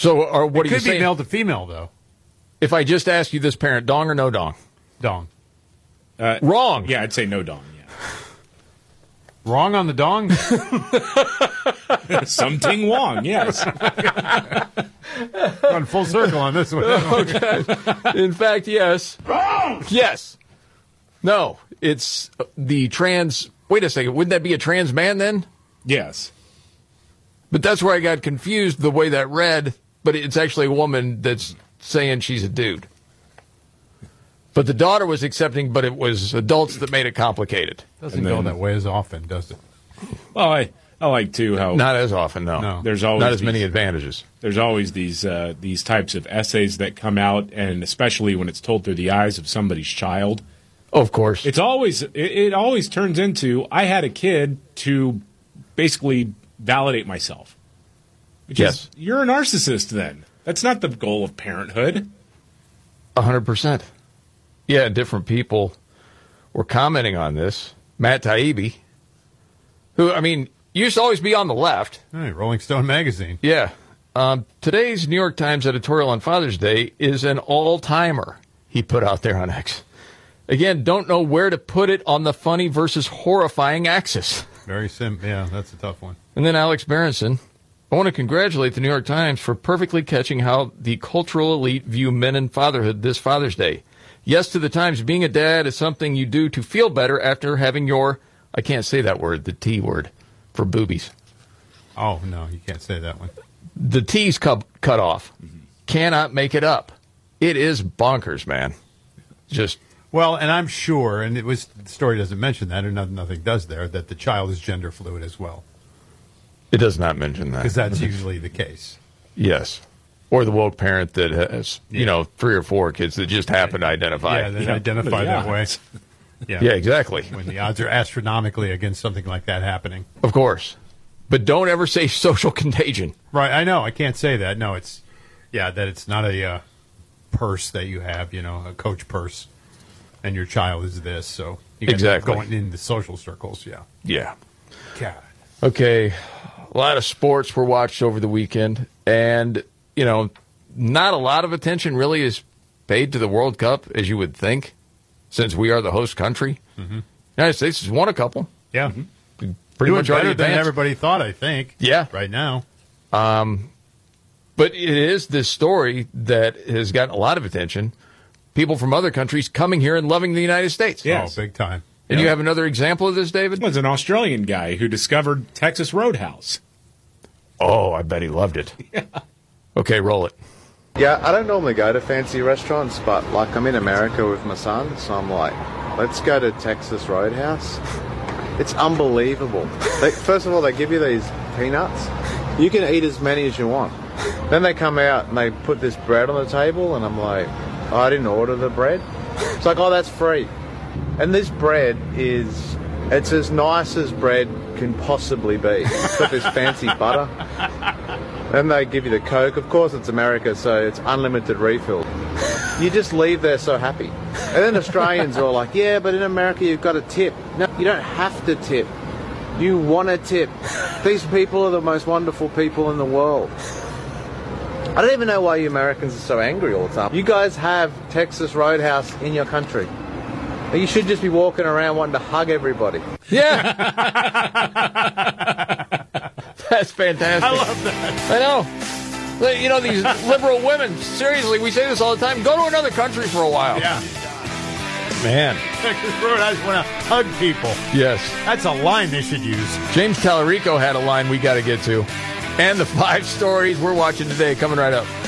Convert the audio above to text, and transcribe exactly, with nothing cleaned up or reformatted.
So, or what it are you could be saying? male to female, though. If I just ask you this, parent, dong or no dong? Dong. Uh, Wrong. Yeah, I'd say no dong. Wrong on the dong? Something wrong, yes. Run full circle on this one. Okay. In fact, yes. Wrong! Yes. No, it's the trans... Wait a second, wouldn't that be a trans man then? Yes. But that's where I got confused the way that read, but it's actually a woman that's saying she's a dude. But the daughter was accepting, but it was adults that made it complicated. Doesn't then, go that way as often, does it? Well, I, I like, too, how... Not as often, no. no. There's always Not as these, many advantages. There's always these uh, these types of essays that come out, and especially when it's told through the eyes of somebody's child. Oh, of course. It's always it, it always turns into, I had a kid to basically validate myself. Which yes. is, you're a narcissist then. That's not the goal of parenthood. A hundred percent. Yeah, different people were commenting on this. Matt Taibbi, who, I mean, used to always be on the left. Hey, Rolling Stone magazine. Yeah. Um, today's New York Times editorial on Father's Day is an all-timer he put out there on X. Again, don't know where to put it on the funny versus horrifying axis. Very simple. Yeah, that's a tough one. And then Alex Berenson. I want to congratulate the New York Times for perfectly catching how the cultural elite view men and fatherhood this Father's Day. Yes to the Times, being a dad is something you do to feel better after having your, I can't say that word, the T word, for boobies. Oh, no, you can't say that one. The T's cut, cut off. Mm-hmm. Cannot make it up. It is bonkers, man. Just... Well, and I'm sure, and it was the story doesn't mention that, or nothing, nothing does there, that the child is gender fluid as well. It does not mention that. Because that's usually the case. Yes. Or the woke parent that has, yeah. you know, three or four kids that just happen to identify. Yeah, they yeah. identify that way. Yeah. yeah, exactly. When the odds are astronomically against something like that happening. Of course. But don't ever say social contagion. Right, I know. I can't say that. No, it's, yeah, that it's not a uh, purse that you have, you know, a Coach purse, and your child is this. So you got exactly. going in the social circles, yeah. Yeah. God. Okay. A lot of sports were watched over the weekend, and, you know, not a lot of attention really is paid to the World Cup, as you would think, since we are the host country. Mm-hmm. The United States has won a couple. Yeah. Mm-hmm. Pretty much better already than advanced. everybody thought, I think. Yeah. Right now. Um, but it is this story that has gotten a lot of attention. People from other countries coming here and loving the United States. Yes. Oh, big time. And yeah. you have another example of this, David? It was an Australian guy who discovered Texas Roadhouse. Oh, I bet he loved it. Yeah. Okay, roll it. Yeah, I don't normally go to fancy restaurants, but, like, I'm in America with my son, so I'm like, let's go to Texas Roadhouse. It's unbelievable. They, first of all, they give you these peanuts. You can eat as many as you want. Then they come out and they put this bread on the table, and I'm like, oh, I didn't order the bread. It's like, oh, that's free. And this bread is, it's as nice as bread can possibly be. It's got this fancy butter. Then they give you the Coke. Of course, it's America, so it's unlimited refill. You just leave there so happy. And then Australians are all like, yeah, but in America you've got to tip. No, you don't have to tip. You want to tip. These people are the most wonderful people in the world. I don't even know why you Americans are so angry all the time. You guys have Texas Roadhouse in your country. You should just be walking around wanting to hug everybody. Yeah. That's fantastic. I love that. I know. You know, these liberal women, seriously, we say this all the time, go to another country for a while. Yeah. Man. Texas Roadhouse want to hug people. Yes. That's a line they should use. James Tallarico had a line we got to get to. And the five stories we're watching today coming right up.